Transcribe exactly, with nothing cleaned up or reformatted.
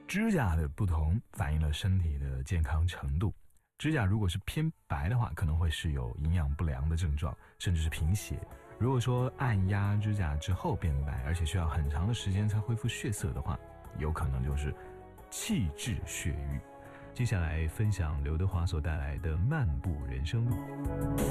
指甲的不同反映了身体的健康程度。指甲如果是偏白的话，可能会是有营养不良的症状，甚至是贫血。如果说按压指甲之后变白，而且需要很长的时间才恢复血色的话，有可能就是气滞血瘀。接下来分享刘德华所带来的《漫步人生路》。